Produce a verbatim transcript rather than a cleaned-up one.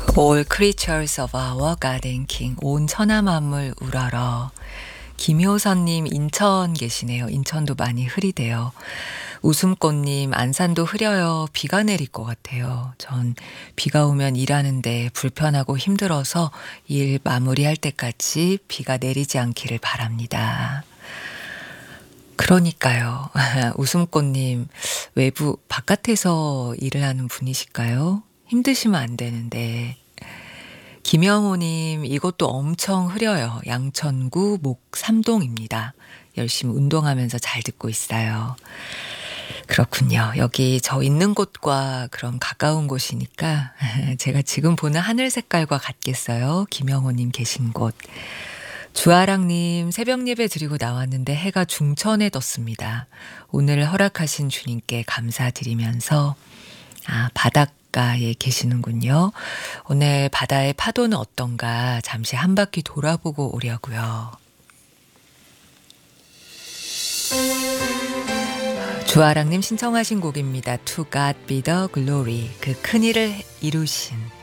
All creatures of our garden king. 온 천하 만물 우러러. 김효선님 인천 계시네요. 인천도 많이 흐리대요. 웃음꽃님 안산도 흐려요. 비가 내릴 것 같아요. 전 비가 오면 일하는데 불편하고 힘들어서 일 마무리할 때까지 비가 내리지 않기를 바랍니다. 그러니까요. 웃음꽃님 외부 바깥에서 일을 하는 분이실까요? 힘드시면 안 되는데. 김영호님 이곳도 엄청 흐려요. 양천구 목삼동입니다. 열심히 운동하면서 잘 듣고 있어요. 그렇군요. 여기 저 있는 곳과 그런 가까운 곳이니까 제가 지금 보는 하늘 색깔과 같겠어요. 김영호님 계신 곳. 주아랑님 새벽 예배 드리고 나왔는데 해가 중천에 떴습니다. 오늘 허락하신 주님께 감사드리면서 아 바닷가에 계시는군요. 오늘 바다의 파도는 어떤가 잠시 한 바퀴 돌아보고 오려고요. 주아랑님 신청하신 곡입니다. To God be the glory. 그 큰일을 이루신